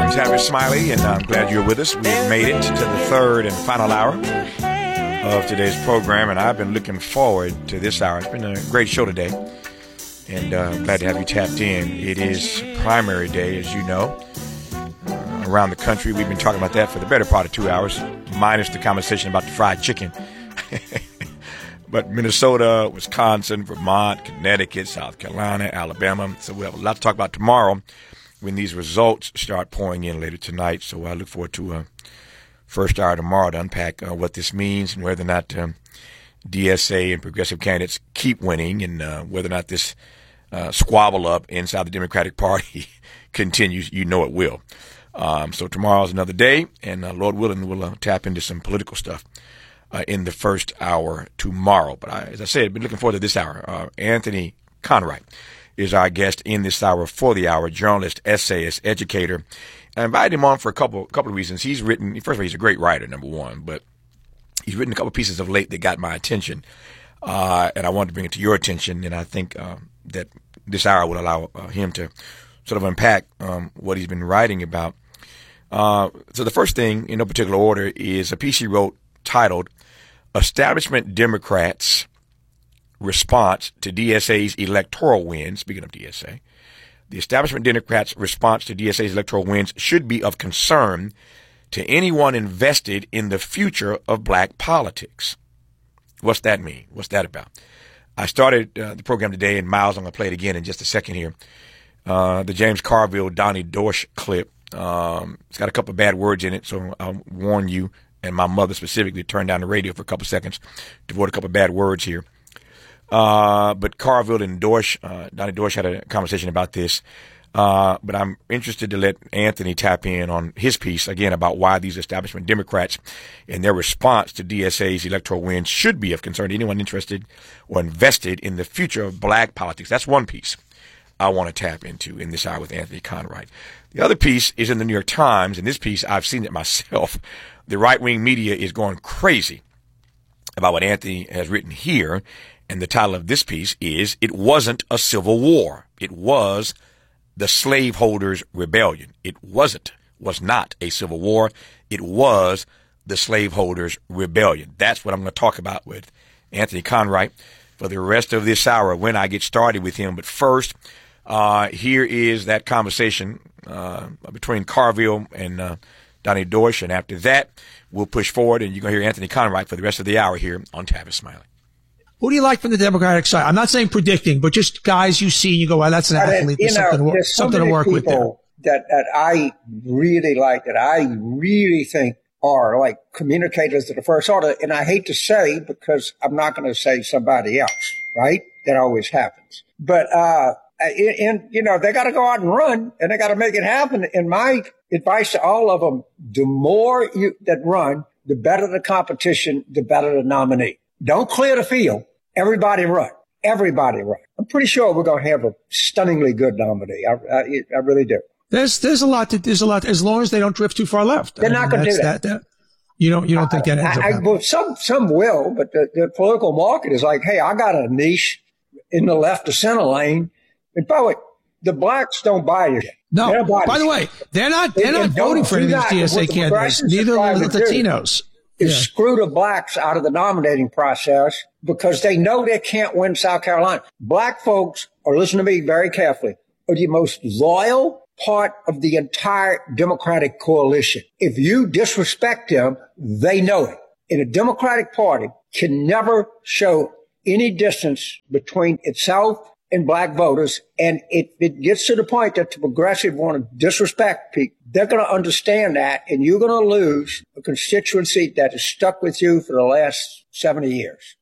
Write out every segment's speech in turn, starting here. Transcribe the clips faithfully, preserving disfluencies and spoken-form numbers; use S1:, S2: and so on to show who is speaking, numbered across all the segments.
S1: Tavis Smiley, and I'm glad you're with us. We've made it to the third and final hour of today's program, and I've been looking forward to this hour. It's been a great show today, and uh, glad to have you tapped in. It is primary day, as you know. Uh, around the country, we've been talking about that for the better part of two hours, minus the conversation about the fried chicken. But Minnesota, Wisconsin, Vermont, Connecticut, South Carolina, Alabama. So we'll have a lot to talk about tomorrow when these results start pouring in later tonight. So I look forward to uh, first hour tomorrow to unpack uh, what this means and whether or not um, D S A and progressive candidates keep winning, and uh, whether or not this uh, squabble up inside the Democratic Party continues. You know it will. Um, so tomorrow's another day, and uh, Lord willing, we'll uh, tap into some political stuff Uh, in the first hour tomorrow. But I, as I said, I've been looking forward to this hour. Uh, Anthony Conright is our guest in this hour for the hour, journalist, essayist, educator. I invited him on for a couple couple of reasons. He's written, first of all, he's a great writer, number one, but he's written a couple pieces of late that got my attention, uh, and I wanted to bring it to your attention, and I think uh, that this hour would allow uh, him to sort of unpack um, what he's been writing about. Uh, so the first thing, in no particular order, is a piece he wrote titled Establishment Democrats' Response to D S A's Electoral Wins. Speaking of D S A, the Establishment Democrats' response to D S A's electoral wins should be of concern to anyone invested in the future of black politics. What's that mean? What's that about? I started uh, the program today, and Miles, I'm going to play it again in just a second here. Uh, the James Carville, Donnie Dorsch clip. Um, it's got a couple of bad words in it, so I'll warn you, and my mother specifically, turned down the radio for a couple seconds to avoid a couple of bad words here. Uh, but Carville and Dorsch, uh, Donnie Dorsch had a conversation about this. Uh, but I'm interested to let Anthony tap in on his piece, again, about why these establishment Democrats and their response to D S A's electoral wins should be of concern to anyone interested or invested in the future of black politics. That's one piece I want to tap into in this hour with Anthony Conright. The other piece is in the New York Times, and this piece, I've seen it myself. The right-wing media is going crazy about what Anthony has written here, and the title of this piece is, It Wasn't a Civil War. It was the Slaveholders' Rebellion. It wasn't, was not a civil war. It was the Slaveholders' Rebellion. That's what I'm going to talk about with Anthony Conright for the rest of this hour when I get started with him. But first, uh, here is that conversation uh, between Carville and uh, Donnie Dorsch, and after that, we'll push forward, and you're going to hear Anthony Conright for the rest of the hour here on Tavis Smiley.
S2: Who do you like from the Democratic side? I'm not saying predicting, but just guys you see and you go, well, that's an athlete. There's
S3: know,
S2: something to, work, something to work with there.
S3: That, that I really like, that I really think are like communicators of the first order. And I hate to say, because I'm not going to say somebody else, right? That always happens. But, uh, and, you know, they got to go out and run, and they got to make it happen. And my advice to all of them, the more you that run, the better the competition, the better the nominee. Don't clear the field. Everybody run. Everybody run. I'm pretty sure we're going to have a stunningly good nominee. I, I, I really do.
S2: There's there's a lot to there's a lot as long as they don't drift too far left.
S3: They're I mean, not going to do that. that, that you don't you don't think that ends I, up I, well, some some will, but the, the political market is like, hey, I got a niche in the left to center lane. And by the way, the blacks don't buy it.
S2: No. By the way, they're not they're not voting for any of these D S A candidates. Neither are the Latinos.
S3: Is
S2: yeah.
S3: screw the blacks out of the nominating process because they know they can't win South Carolina. Black folks, or listen to me very carefully, are the most loyal part of the entire Democratic coalition. If you disrespect them, they know it. And the Democratic Party can never show any distance between itself and black voters. And if it gets to the point that the progressive want to disrespect people, they're going to understand that, and you're going to lose a constituency that has stuck with you for the last seventy years.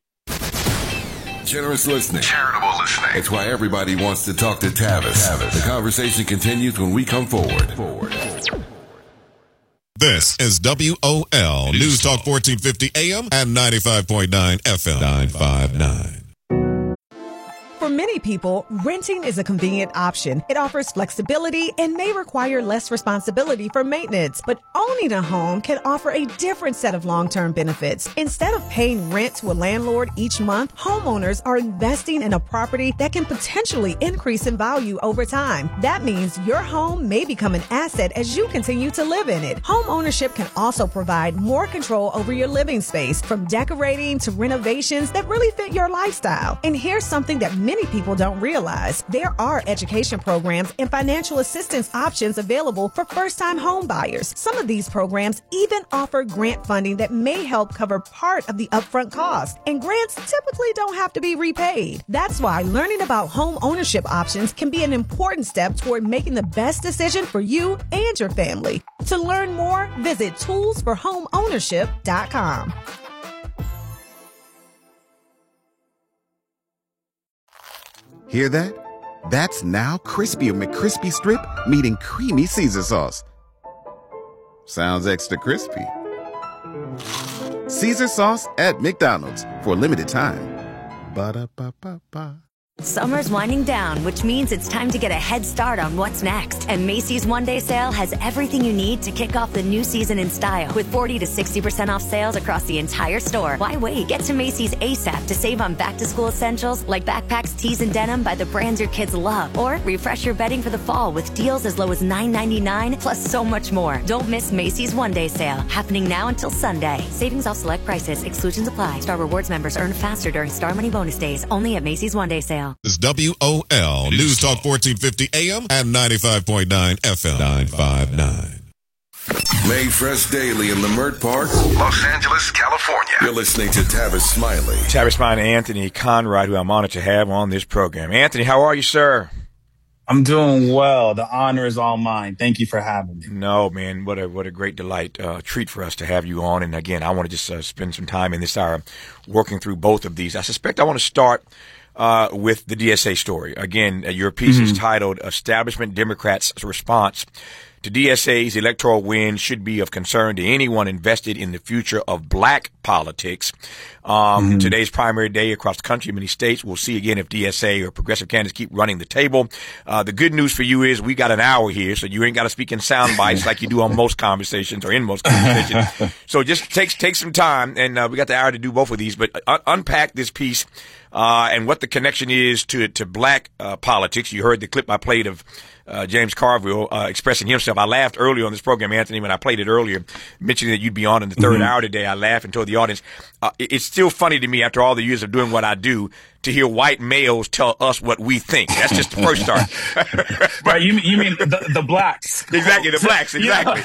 S4: Generous listening. Charitable listening. It's why everybody wants to talk to Tavis. Tavis. The conversation continues when we come forward. Forward.
S5: This is W O L News Talk fourteen fifty A M and ninety-five point nine F M. nine five nine.
S6: For many people, renting is a convenient option. It offers flexibility and may require less responsibility for maintenance. But owning a home can offer a different set of long-term benefits. Instead of paying rent to a landlord each month, homeowners are investing in a property that can potentially increase in value over time. That means your home may become an asset as you continue to live in it. Home ownership can also provide more control over your living space, from decorating to renovations that really fit your lifestyle. And here's something that many people don't realize. There are education programs and financial assistance options available for first-time home buyers. Some of these programs even offer grant funding that may help cover part of the upfront cost. And grants typically don't have to be repaid. That's why learning about home ownership options can be an important step toward making the best decision for you and your family. To learn more, visit tools for home ownership dot com.
S7: Hear that? That's now Crispy McCrispy Strip meeting Creamy Caesar Sauce. Sounds extra crispy. Caesar Sauce at McDonald's for a limited time. Ba-da-ba-ba-ba.
S8: Summer's winding down, which means it's time to get a head start on what's next. And Macy's One Day Sale has everything you need to kick off the new season in style with forty to sixty percent off sales across the entire store. Why wait? Get to Macy's ASAP to save on back-to-school essentials like backpacks, tees, and denim by the brands your kids love. Or refresh your bedding for the fall with deals as low as nine ninety-nine, plus so much more. Don't miss Macy's One Day Sale, happening now until Sunday. Savings off select prices. Exclusions apply. Star Rewards members earn faster during Star Money bonus days. Only at Macy's One Day Sale.
S5: It's W O L News Talk fourteen fifty A M and ninety-five point nine F M. nine five nine.
S4: Made fresh daily in Leimert Park, Los Angeles, California. You're listening to Tavis Smiley.
S1: Tavis Smiley and Anthony Conrad, who I'm honored to have on this program. Anthony, how are you, sir?
S9: I'm doing well. The honor is all mine. Thank you for having me.
S1: No, man, what a what a great delight, uh, treat for us to have you on. And again, I want to just uh, spend some time in this hour working through both of these. I suspect I want to start Uh, with the D S A story. Again, uh, your piece mm-hmm. is titled Establishment Democrats' Response to D S A's Electoral Win Should Be of Concern to Anyone Invested in the Future of Black Politics. Um, mm-hmm. Today's primary day across the country, many states. We'll see again if D S A or progressive candidates keep running the table. Uh, the good news for you is we got an hour here, so you ain't got to speak in sound bites like you do on most conversations or in most conversations. So just take, take some time, and uh, we got the hour to do both of these, but uh, unpack this piece Uh, and what the connection is to to black uh, politics. You heard the clip I played of uh, James Carville uh, expressing himself. I laughed earlier on this program, Anthony, when I played it earlier, mentioning that you'd be on in the third mm-hmm. hour today. I laughed and told the audience, uh, it, it's still funny to me after all the years of doing what I do to hear white males tell us what we think. That's just the first start.
S9: Right, you, you mean the, the blacks.
S1: Exactly, the blacks, exactly.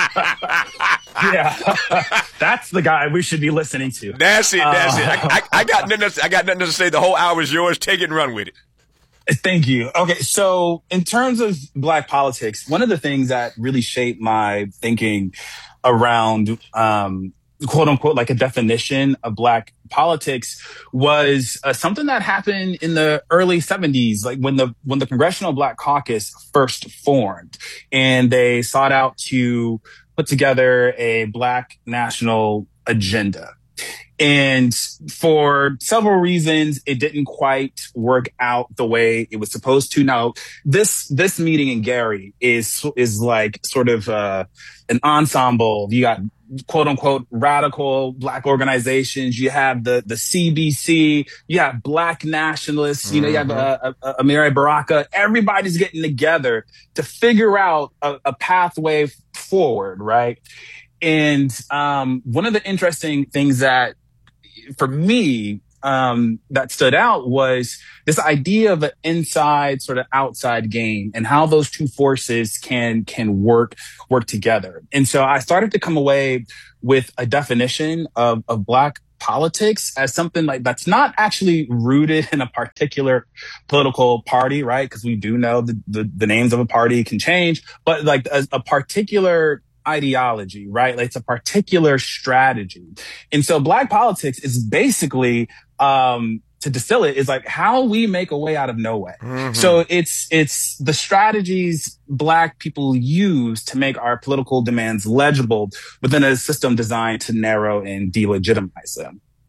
S9: Yeah, that's the guy we should be listening to.
S1: That's it, that's uh, it. I, I, I, got nothing to, I got nothing to say. The whole hour is yours. Take it and run with it.
S9: Thank you. Okay, so in terms of black politics, one of the things that really shaped my thinking around um, quote unquote, like a definition of black politics was uh, something that happened in the early seventies, like when the when the Congressional Black Caucus first formed, and they sought out to put together a black national agenda. And for several reasons, it didn't quite work out the way it was supposed to. Now, this this meeting in Gary is is like sort of uh, an ensemble. You got quote unquote radical black organizations. You have the the C B C. You have black nationalists. Mm-hmm. You know, you have uh, uh, Amiri Baraka. Everybody's getting together to figure out a, a pathway forward, right? And um, one of the interesting things that, for me, um, that stood out was this idea of an inside sort of outside game and how those two forces can can work work together. And so I started to come away with a definition of, of black politics as something like that's not actually rooted in a particular political party, right? Because we do know the, the, the names of a party can change, but like a, a particular ideology, right? Like it's a particular strategy. And so black politics is basically, um, to distill it, is like how we make a way out of no way. Mm-hmm. So it's, it's the strategies black people use to make our political demands legible within a system designed to narrow and delegitimize them.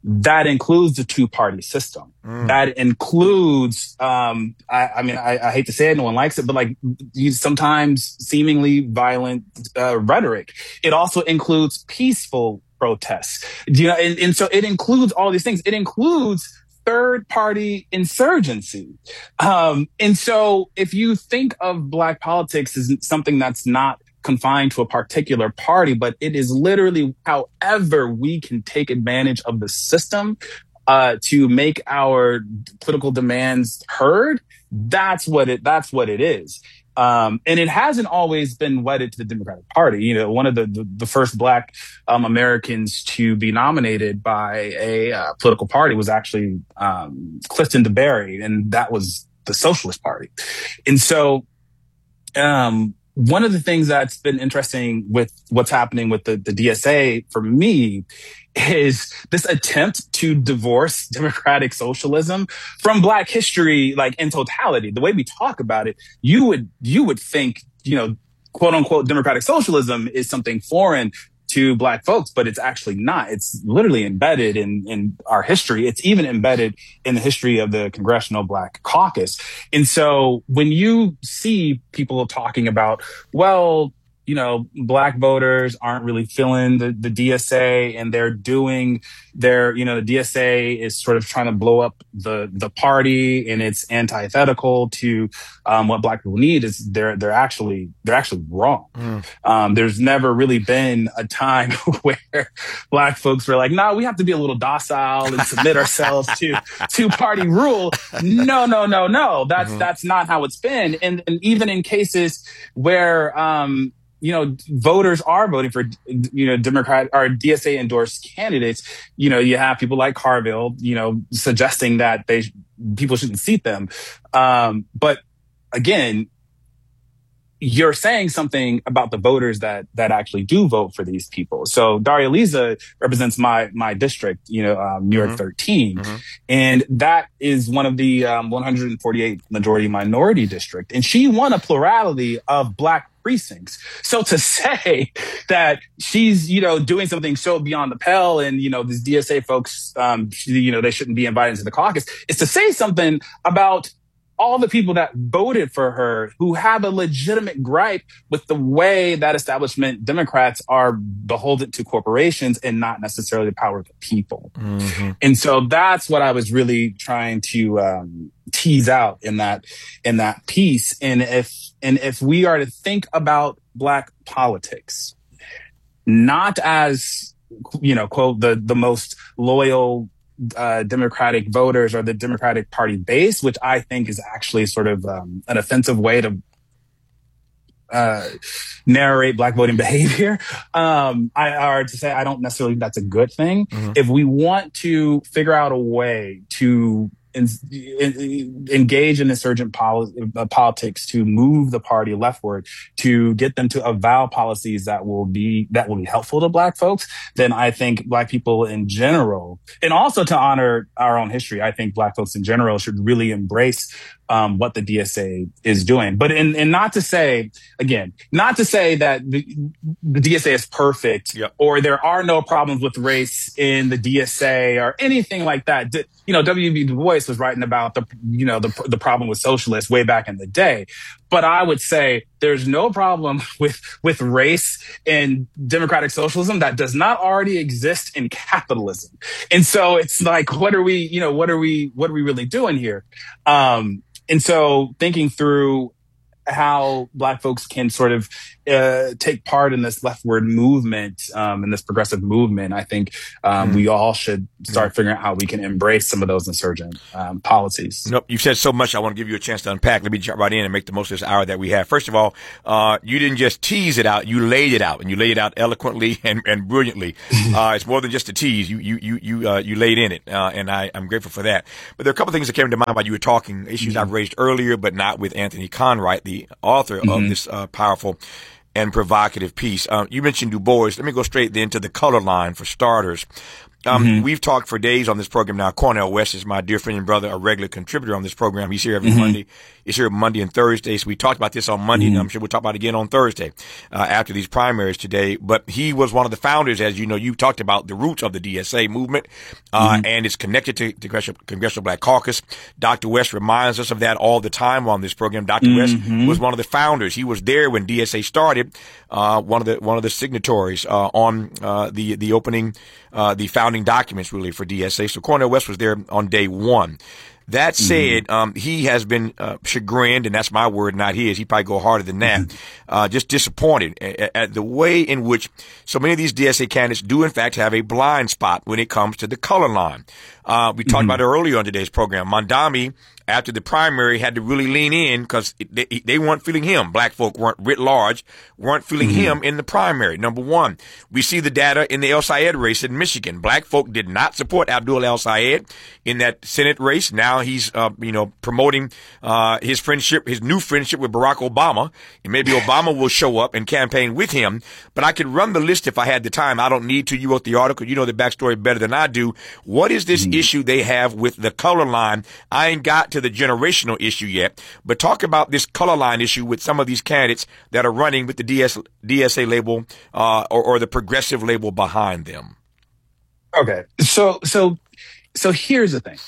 S9: that includes the two-party system. Mm. That includes, um, I, I mean, I, I hate to say it, no one likes it, but like sometimes seemingly violent uh, rhetoric. It also includes peaceful protests. You know, and, and so it includes all these things. It includes third-party insurgency. Um, and so if you think of Black politics as something that's not confined to a particular party, but it is literally however we can take advantage of the system uh, to make our political demands heard. That's what it. That's what it is. Um, and it hasn't always been wedded to the Democratic Party. You know, one of the the, the first Black um, Americans to be nominated by a uh, political party was actually um, Clifton DeBerry, and that was the Socialist Party. And so, um, one of the things that's been interesting with what's happening with the, the D S A for me is this attempt to divorce democratic socialism from Black history, like in totality. The way we talk about it, you would you would think, you know, quote unquote, democratic socialism is something foreign to Black folks, but it's actually not. It's literally embedded in, in our history. It's even embedded in the history of the Congressional Black Caucus. And so when you see people talking about, well, you know, Black voters aren't really feeling the, the D S A and they're doing their, you know, the D S A is sort of trying to blow up the, the party and it's antithetical to, um, what Black people need, is they're, they're actually, they're actually wrong. Mm. Um, there's never really been a time where Black folks were like, no, nah, we have to be a little docile and submit ourselves to two party rule. No, no, no, no. That's, mm-hmm. that's not how it's been. And, and even in cases where, um, you know, voters are voting for, you know, Democrat or D S A endorsed candidates. You know, you have people like Carville, you know, suggesting that they people shouldn't seat them. Um, but again, you're saying something about the voters that that actually do vote for these people. So Daria Lisa represents my my district, you know, um, New York mm-hmm. thirteen, mm-hmm. and that is one of the um, one hundred forty-eight majority minority district, and she won a plurality of Black precincts. So to say that she's, you know, doing something so beyond the pale and, you know, these D S A folks, um, you know, they shouldn't be invited into the caucus, is to say something about all the people that voted for her who have a legitimate gripe with the way that establishment Democrats are beholden to corporations and not necessarily the power of the people. Mm-hmm. And so that's what I was really trying to um, tease out in that in that piece. And if and if we are to think about Black politics, not as, you know, quote, the the most loyal Uh, Democratic voters or the Democratic Party base, which I think is actually sort of um, an offensive way to uh, narrate Black voting behavior. Um, I, or to say I don't necessarily think that's a good thing. Mm-hmm. If we want to figure out a way to in, in, engage in insurgent poli- uh, politics, to move the party leftward, to get them to avow policies that will be that will be helpful to Black folks, then I think Black people in general, and also to honor our own history, I think Black folks in general should really embrace um, what the D S A is doing. But in, and not to say, again, not to say that the, the D S A is perfect, yep. or there are no problems with race in the D S A or anything like that. You know, W B Du Bois was writing about the, you know, the the problem with socialists way back in the day. But I would say there's no problem with with race in democratic socialism that does not already exist in capitalism. And so it's like, what are we, you know, what are we, what are we really doing here? Um, and so thinking through how Black folks can sort of uh, take part in this leftward movement, um, in this progressive movement, I think um, mm. we all should start mm. figuring out how we can embrace some of those insurgent um, policies.
S1: Nope, you've said so much. I want to give you a chance to unpack. Let me jump right in and make the most of this hour that we have. First of all, uh, you didn't just tease it out; you laid it out, and you laid it out eloquently and, and brilliantly. uh, it's more than just a tease. You you you you uh, you laid in it, uh, and I, I'm grateful for that. But there are a couple of things that came to mind while you were talking. Issues mm. I've raised earlier, but not with Anthony Conright, the author mm-hmm. of this uh, powerful and provocative piece. Uh, you mentioned Du Bois. Let me go straight then to the color line for starters. Um,
S9: mm-hmm.
S1: We've talked for days on this program now. Cornel West is my dear friend and brother, a regular contributor on this program. He's here every
S9: mm-hmm.
S1: Monday. He's here Monday and Thursday. So we talked about this on Monday,
S9: mm-hmm.
S1: and I'm sure we'll talk about it again on Thursday uh, after these primaries today. But he was one of the founders, as you know, you talked about the roots of the D S A movement, uh,
S9: mm-hmm.
S1: and it's connected to the Congressional, Congressional Black Caucus. Doctor West reminds us of that all the time on this program. Doctor
S9: Mm-hmm.
S1: West was one of the founders. He was there when D S A started, uh, one of the one of the signatories uh, on uh, the the opening, uh, the founding documents really for D S A. So Cornel West was there on day one. That said, um, he has been uh, chagrined, and that's my word, not his. He probably go harder than that. Uh, just disappointed at, at the way in which so many of these D S A candidates do, in fact, have a blind spot when it comes to the color line. Uh, we talked mm-hmm. about it earlier on today's program. Mamdani, after the primary, had to really lean in because they, they weren't feeling him. Black folk weren't writ large, weren't feeling mm-hmm. him in the primary. Number one, we see the data in the El Sayed race in Michigan. Black folk did not support Abdul El Sayed in that Senate race. Now he's, uh, you know, promoting uh, his friendship, his new friendship with Barack Obama. And maybe Obama will show up and campaign with him. But I could run the list if I had the time. I don't need to. You wrote the article. You know the backstory better than I do. What is this mm-hmm. issue they have with the color line? I ain't got to the generational issue yet, but talk about this color line issue with some of these candidates that are running with the D S, D S A label uh, or, or the progressive label behind them.
S9: Okay, so so so here's the thing.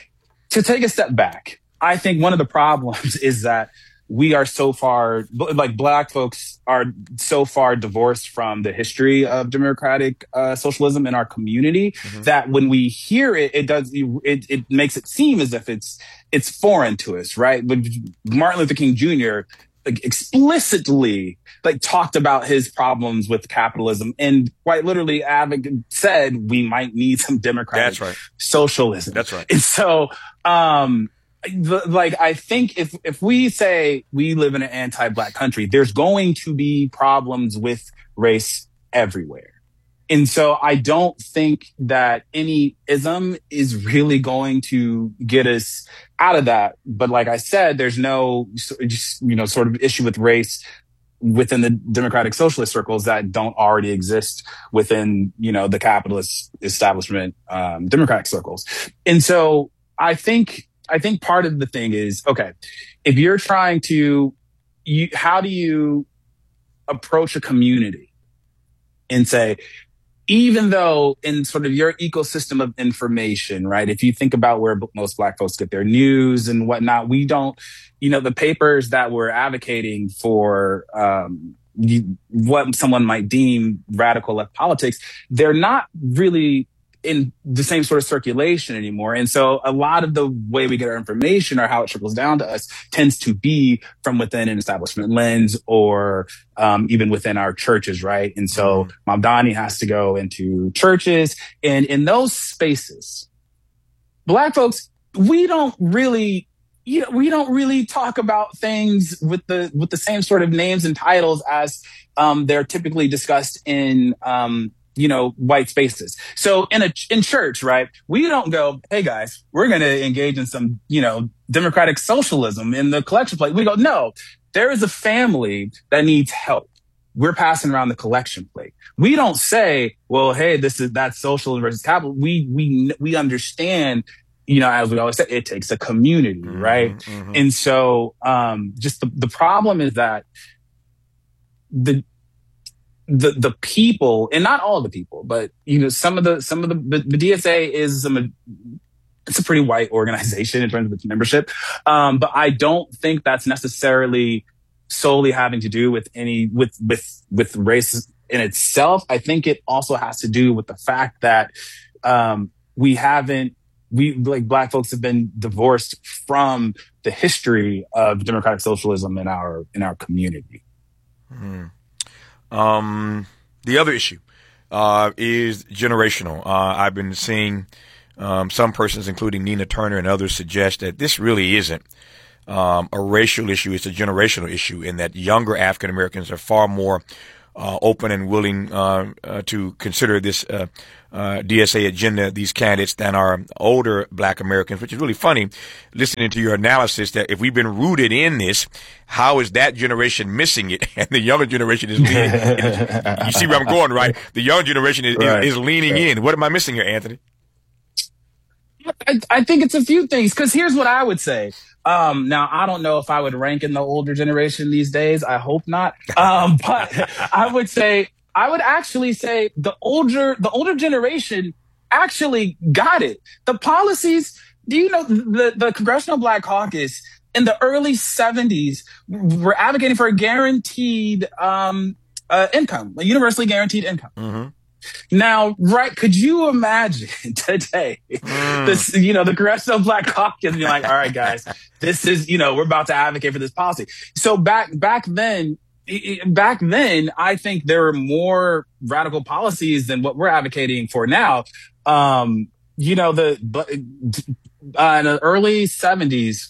S9: To take a step back, I think one of the problems is that we are so far, like Black folks are so far divorced from the history of democratic uh, socialism in our community mm-hmm. that when we hear it, it does it, it makes it seem as if it's it's foreign to us, right? But Martin Luther King Junior like, explicitly like talked about his problems with capitalism and quite literally advocate, said we might need some democratic
S1: That's right.
S9: socialism.
S1: That's right.
S9: And so, um, The, like, I think if, if we say we live in an anti-Black country, there's going to be problems with race everywhere. And so I don't think that any ism is really going to get us out of that. But like I said, there's no, just, you know, sort of issue with race within the democratic socialist circles that don't already exist within, you know, the capitalist establishment, um, democratic circles. And so I think, I think part of the thing is, okay, if you're trying to, you, how do you approach a community and say, even though in sort of your ecosystem of information, right, if you think about where most Black folks get their news and whatnot, we don't, you know, the papers that we're advocating for um, what someone might deem radical left politics, they're not really in the same sort of circulation anymore. And so a lot of the way we get our information or how it trickles down to us tends to be from within an establishment lens or um, even within our churches, right? And so Mamdani has to go into churches. And in those spaces, Black folks, we don't really, you know, we don't really talk about things with the with the same sort of names and titles as um, they're typically discussed in um, you know, white spaces. So in a, in church, right, we don't go, hey guys, we're going to engage in some, you know, democratic socialism in the collection plate. We go, no, there is a family that needs help. We're passing around the collection plate. We don't say, well, hey, this is, that's socialism versus capital. We, we, we understand, you know, as we always say, it takes a community, mm-hmm, right? Mm-hmm. And so, um, just the, the problem is that the, the the people, and not all the people, but you know, some of the some of the the, the D S A is some, it's a pretty white organization in terms of its membership, um, but I don't think that's necessarily solely having to do with any with with with race in itself. I think it also has to do with the fact that um, we haven't we like Black folks have been divorced from the history of democratic socialism in our in our community.
S1: Mm. Um, the other issue, uh, is generational. Uh, I've been seeing, um, some persons, including Nina Turner and others, suggest that this really isn't, um, a racial issue. It's a generational issue in that younger African Americans are far more, uh, open and willing uh, uh, to consider this uh, uh, D S A agenda, these candidates, than our older black Americans, which is really funny listening to your analysis that if we've been rooted in this, how is that generation missing it and the younger generation is leaning? You see where I'm going, right? The younger generation is, right. is, is leaning right. in. What am I missing here, Anthony?
S9: I, I think it's a few things, because here's what I would say. Um, now, I don't know if I would rank in the older generation these days. I hope not. Um, but I would say, I would actually say the older, the older generation actually got it. The policies, do you know, the, the Congressional Black Caucus in the early seventies were advocating for a guaranteed um, uh, income, a universally guaranteed income. Mm-hmm. Now, right, could you imagine today, mm. this, you know, the Congressional Black Caucus being like, all right, guys, this is, you know, we're about to advocate for this policy. So back, back then, back then, I think there were more radical policies than what we're advocating for now. Um, you know, the, uh, in the early seventies,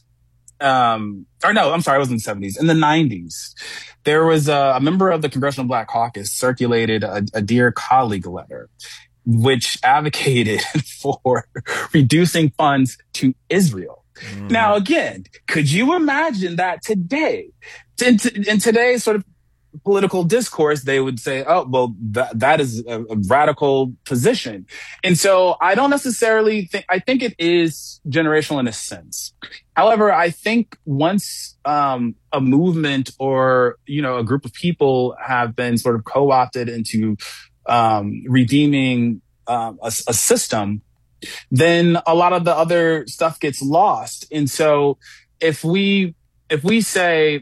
S9: um, or no, I'm sorry, it was in the seventies, in the nineties, there was a, a member of the Congressional Black Caucus circulated a, a Dear Colleague letter, which advocated for reducing funds to Israel. Mm. Now, again, could you imagine that today, in, in today's sort of political discourse, they would say, oh, well, that, that is a, a radical position. And so I don't necessarily think, I think it is generational in a sense. However, I think once um, a movement or, you know, a group of people have been sort of co-opted into um, redeeming um, a, a system, then a lot of the other stuff gets lost. And so if we, if we say,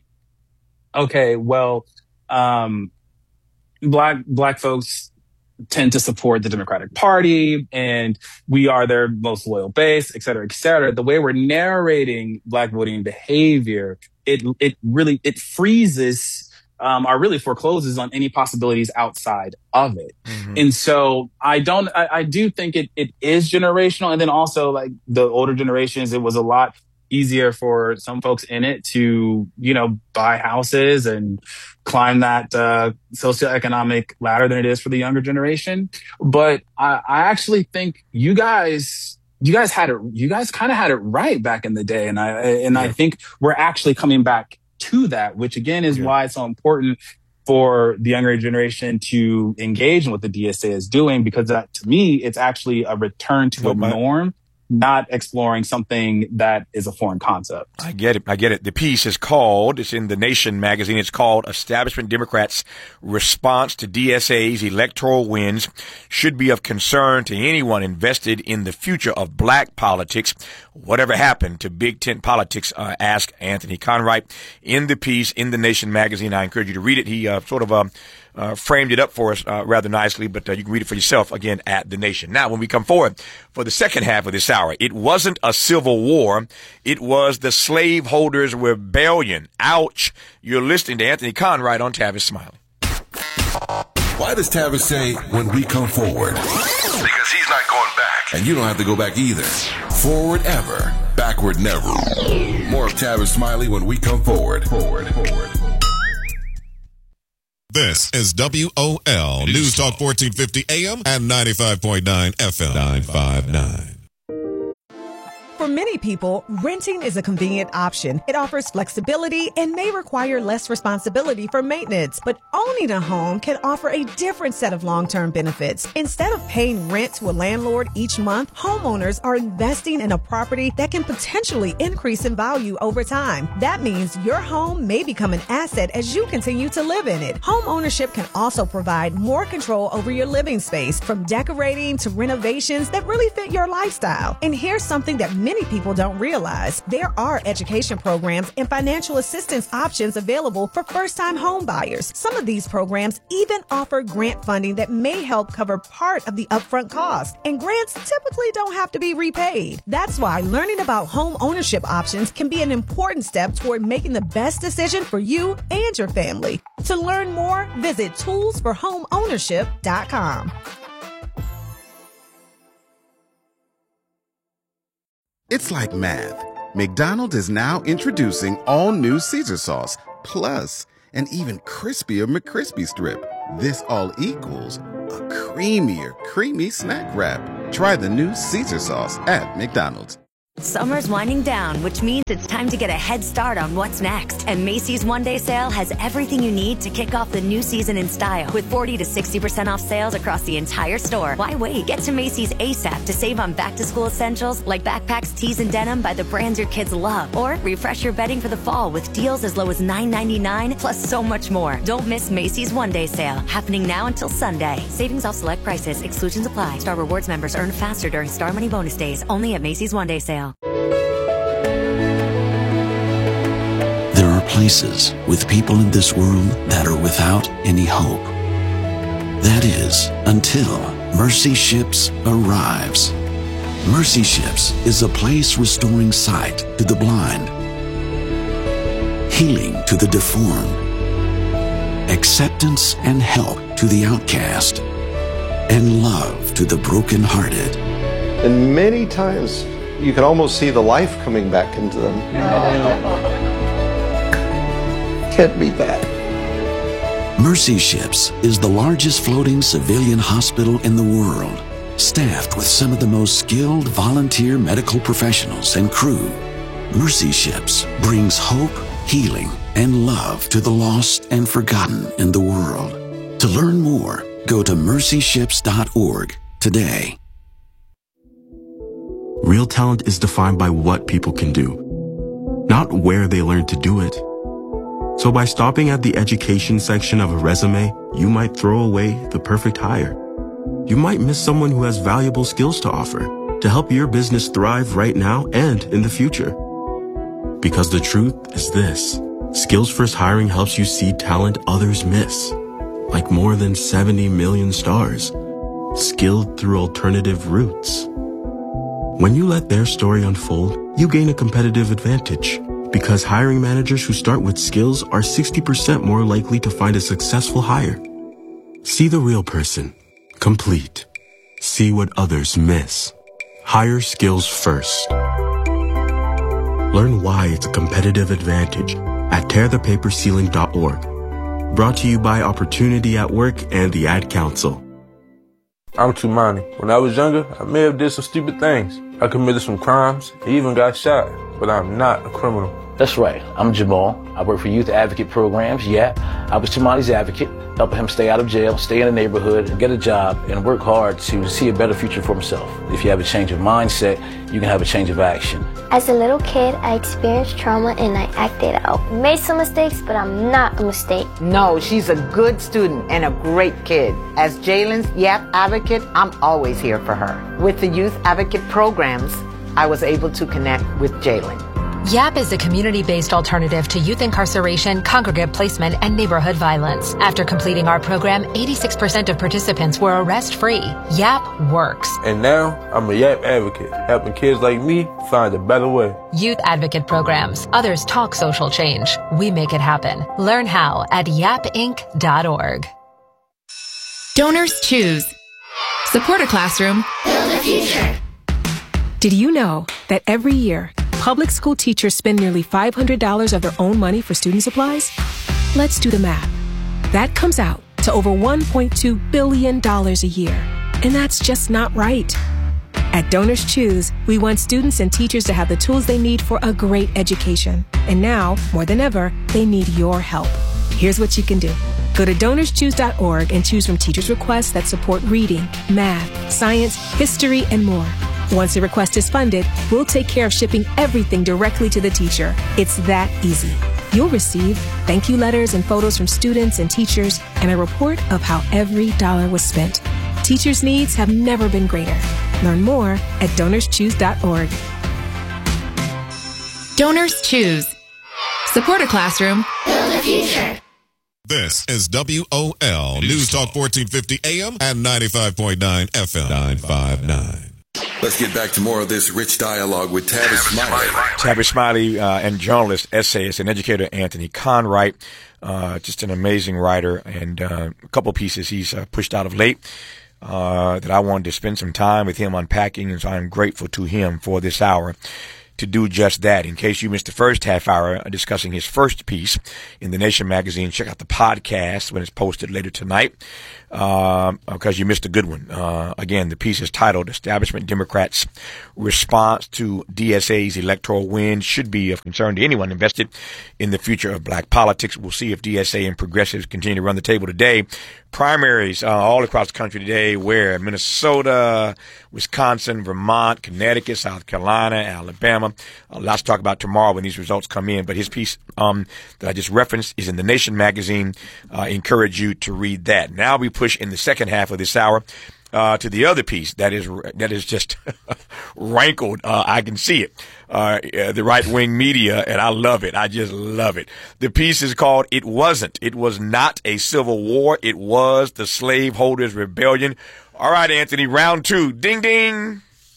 S9: okay, well, Um, black, black folks tend to support the Democratic Party and we are their most loyal base, et cetera, et cetera. The way we're narrating black voting behavior, it, it really, it freezes, um, or really forecloses on any possibilities outside of it. Mm-hmm. And so I don't, I, I do think it, it is generational. And then also like the older generations, it was a lot easier for some folks in it to, you know, buy houses and climb that uh, socioeconomic ladder than it is for the younger generation. But I, I actually think you guys, you guys had it, you guys kind of had it right back in the day. And I, and yeah. I think we're actually coming back to that, which again is yeah. why it's so important for the younger generation to engage in what the D S A is doing, because that, to me, it's actually a return to oh, a norm, not exploring something that is a foreign concept.
S1: I get it. I get it. The piece is called, it's in The Nation magazine, it's called Establishment Democrats' Response to D S A's Electoral Wins Should Be of Concern to Anyone Invested in the Future of Black Politics. Whatever happened to Big Tent politics, uh, ask Anthony Conright. In the piece, in The Nation magazine, I encourage you to read it. He uh, sort of uh, uh, framed it up for us uh, rather nicely, but uh, you can read it for yourself, again, at The Nation. Now, when we come forward for the second half of this hour, it wasn't a civil war. It was the slaveholders' rebellion. Ouch. You're listening to Anthony Conright on Tavis Smiley.
S4: Why does Tavis say, when we come forward? Because he's not going back. And you don't have to go back either. Forward ever, backward never. More of Tavis Smiley when we come forward. Forward, forward.
S5: This is W O L News Talk fourteen fifty A M and ninety-five point nine F M. nine five nine.
S6: For many people, renting is a convenient option. It offers flexibility and may require less responsibility for maintenance. But owning a home can offer a different set of long-term benefits. Instead of paying rent to a landlord each month, homeowners are investing in a property that can potentially increase in value over time. That means your home may become an asset as you continue to live in it. Home ownership can also provide more control over your living space, from decorating to renovations that really fit your lifestyle. And here's something that many Many people don't realize. There are education programs and financial assistance options available for first-time home buyers. Some of these programs even offer grant funding that may help cover part of the upfront cost. And grants typically don't have to be repaid. That's why learning about home ownership options can be an important step toward making the best decision for you and your family. To learn more, visit tools for home ownership dot com.
S7: It's like math. McDonald's is now introducing all new Caesar sauce, plus an even crispier McCrispy strip. this all equals a creamier, creamy snack wrap. Try the new Caesar sauce at McDonald's.
S8: Summer's winding down, which means it's time to get a head start on what's next. And Macy's one-day sale has everything you need to kick off the new season in style. With forty to sixty percent off sales across the entire store. Why wait? Get to Macy's ASAP to save on back-to-school essentials like backpacks, tees, and denim by the brands your kids love. Or refresh your bedding for the fall with deals as low as nine ninety-nine, plus so much more. Don't miss Macy's one-day sale, happening now until Sunday. Savings off select prices. Exclusions apply. Star Rewards members earn faster during Star Money bonus days. Only at Macy's one-day sale.
S10: There are places with people in this world that are without any hope. That is, until Mercy Ships arrives. Mercy Ships is a place restoring sight to the blind, healing to the deformed, acceptance and help to the outcast, and love to the brokenhearted.
S11: And many times, you can almost see the life coming back into them. Can't beat that.
S10: Mercy Ships is the largest floating civilian hospital in the world, staffed with some of the most skilled volunteer medical professionals and crew. Mercy Ships brings hope, healing, and love to the lost and forgotten in the world. To learn more, go to mercy ships dot org today.
S12: Real talent is defined by what people can do, not where they learn to do it. So by stopping at the education section of a resume, you might throw away the perfect hire. You might miss someone who has valuable skills to offer to help your business thrive right now and in the future. Because the truth is this, Skills First Hiring helps you see talent others miss, like more than seventy million stars, skilled through alternative routes. When you let their story unfold, you gain a competitive advantage because hiring managers who start with skills are sixty percent more likely to find a successful hire. See the real person. Complete. See what others miss. Hire skills first. Learn why it's a competitive advantage at tear the paper ceiling dot org. Brought to you by Opportunity at Work and the Ad Council.
S13: I'm Tumani. When I was younger, I may have did some stupid things. I committed some crimes, and even got shot, but I'm not a criminal.
S14: That's right. I'm Jamal. I work for Youth Advocate Programs. Yeah, I was Tumani's advocate, helping him stay out of jail, stay in the neighborhood, get a job, and work hard to see a better future for himself. If you have a change of mindset, you can have a change of action.
S15: As a little kid, I experienced trauma and I acted out. Made some mistakes, but I'm not a mistake.
S16: No, she's a good student and a great kid. As Jalen's Y A P advocate, I'm always here for her. With the Youth Advocate Programs, I was able to connect with Jalen.
S17: Y A P is a community-based alternative to youth incarceration, congregate placement, and neighborhood violence. After completing our program, eighty-six percent of participants were arrest-free. Y A P works.
S13: And now, I'm a Y A P advocate, helping kids like me find a better way.
S17: Youth Advocate Programs. Others talk social change. We make it happen. Learn how at yap inc dot org.
S18: Donors choose. Support a classroom. Build a future.
S19: Did you know that every year, public school teachers spend nearly five hundred dollars of their own money for student supplies? Let's do the math. That comes out to over one point two billion dollars a year. And that's just not right. At Donors Choose, we want students and teachers to have the tools they need for a great education. And now, more than ever, they need your help. Here's what you can do. Go to donors choose dot org and choose from teachers' requests that support reading, math, science, history, and more. Once the request is funded, we'll take care of shipping everything directly to the teacher. It's that easy. You'll receive thank you letters and photos from students and teachers and a report of how every dollar was spent. Teachers' needs have never been greater. Learn more at donors choose dot org.
S18: Donors Choose. Support a classroom. Build a future.
S5: This is W O L News Talk fourteen fifty A M and ninety-five point nine F M. nine five nine.
S4: Let's get back to more of this rich dialogue with Tavis Smiley.
S1: Tavis Smiley uh, and journalist, essayist, and educator Anthony Conright. Uh, just an amazing writer, and uh, a couple pieces he's uh, pushed out of late uh, that I wanted to spend some time with him unpacking, and so I'm grateful to him for this hour. to do just that. In case you missed the first half hour discussing his first piece in The Nation magazine, check out the podcast when it's posted later tonight, uh, because you missed a good one. Uh, again, the piece is titled Establishment Democrats' Response to D S A's Electoral Win Should Be of Concern to Anyone Invested in the Future of Black Politics. We'll see if D S A and progressives continue to run the table today. Primaries uh, all across the country today, where Minnesota, Wisconsin, Vermont, Connecticut, South Carolina, Alabama. Uh, lots to talk about tomorrow when these results come in. But his piece um, that I just referenced is in The Nation magazine. I uh, encourage you to read that. Now we push in the second half of this hour uh, to the other piece that is that is just rankled. Uh, I can see it. Uh, the right-wing media, and I love it. I just love it. The piece is called It Wasn't. It was not a civil war. It was the slaveholders' rebellion. All right, Anthony, round two. Ding, ding.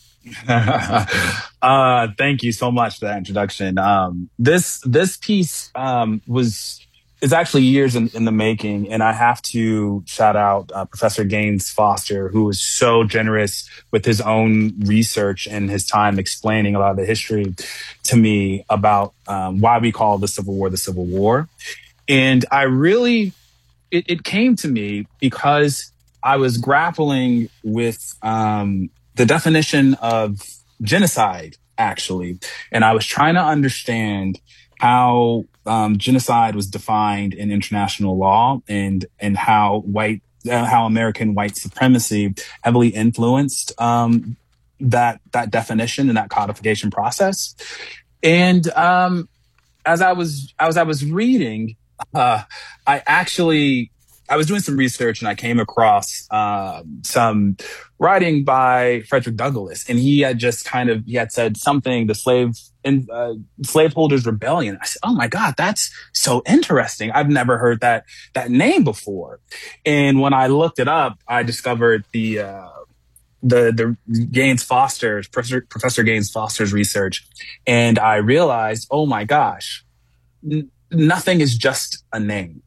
S9: uh, thank you so much for that introduction. Um, this this piece um, was is actually years in, in the making, and I have to shout out uh, Professor Gaines Foster, who was so generous with his own research and his time explaining a lot of the history to me about um, why we call the Civil War the Civil War. And I really, it, it came to me because I was grappling with um, the definition of genocide, actually. And I was trying to understand how um, genocide was defined in international law, and and how white, uh, how American white supremacy heavily influenced um, that that definition and that codification process. And um, as I was as I was reading, uh, I actually. I was doing some research and I came across uh, some writing by Frederick Douglass, and he had just kind of, he had said something, the slave in, uh, slaveholders rebellion. I said, oh my God, that's so interesting. I've never heard that, that name before. And when I looked it up, I discovered the, uh, the, the Gaines Foster's, Professor, Professor Gaines Foster's research. And I realized, oh my gosh, n- nothing is just a name.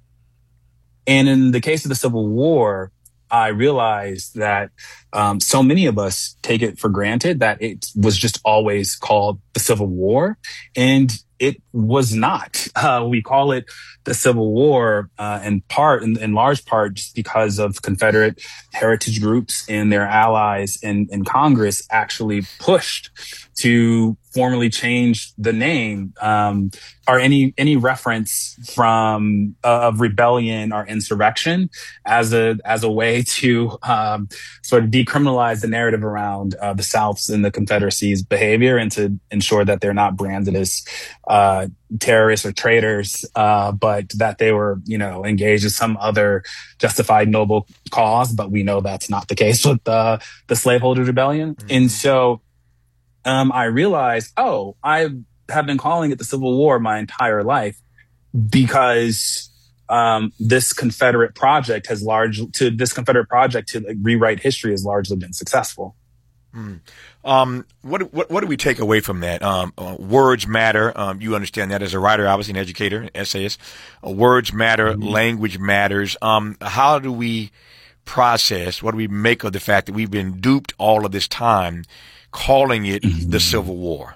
S9: And in the case of the Civil War, I realized that um, so many of us take it for granted that it was just always called the Civil War, and it was not. Uh, we call it the Civil War uh, in part, in, in large part, just because of Confederate heritage groups and their allies in, in Congress actually pushed to formally change the name, um, or any any reference from uh, of rebellion or insurrection as a as a way to um, sort of decriminalize the narrative around uh, the South's and the Confederacy's behavior, and to ensure that they're not branded as uh, terrorists or traitors, uh, but that they were, you know, engaged in some other justified noble cause. But we know that's not the case with the the slaveholders' rebellion, mm-hmm. and so. Um, I realized, oh, I have been calling it the Civil War my entire life because um, this Confederate project has largely, to this Confederate project to like, rewrite history has largely been successful.
S1: Hmm. Um, what, what what do we take away from that? Um, uh, words matter. Um, you understand that as a writer, obviously an educator, an essayist. Uh, words matter. Mm-hmm. Language matters. Um, how do we process? What do we make of the fact that we've been duped all of this time? Calling it mm-hmm. the Civil War?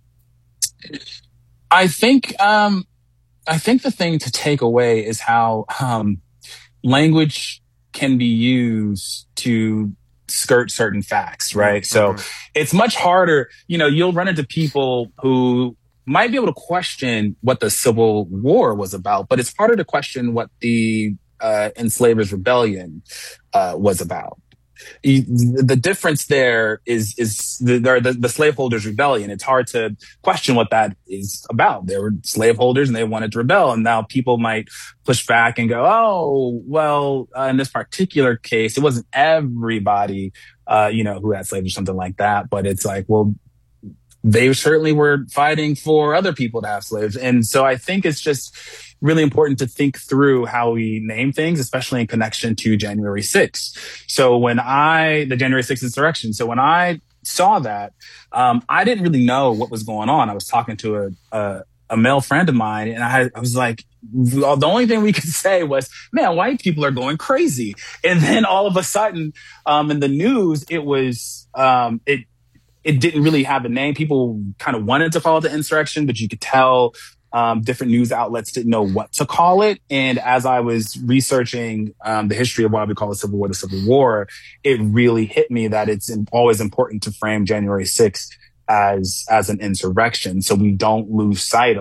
S9: I think um, I think the thing to take away is how um, language can be used to skirt certain facts, right? Mm-hmm. So it's much harder. You know, you'll run into people who might be able to question what the Civil War was about, but it's harder to question what the uh, Enslavers' Rebellion uh, was about. The difference there is is the, the the slaveholders' rebellion. It's hard to question what that is about. They were slaveholders and they wanted to rebel, and now people might push back and go, "Oh, well, uh, in this particular case, it wasn't everybody, uh, you know, who had slaves or something like that." But it's like, well, they certainly were fighting for other people to have slaves, and so I think it's just really important to think through how we name things, especially in connection to January sixth. So when I, the January sixth insurrection, so when I saw that, um, I didn't really know what was going on. I was talking to a, a, a male friend of mine, and I, I was like, the only thing we could say was, man, white people are going crazy. And then all of a sudden, um, in the news, it was, um, it, it didn't really have a name. People kind of wanted to call it the insurrection, but you could tell um, different news outlets didn't know what to call it. And as I was researching um, the history of why we call the Civil War the Civil War, it really hit me that it's always important to frame January sixth as as an insurrection, so we don't lose sight of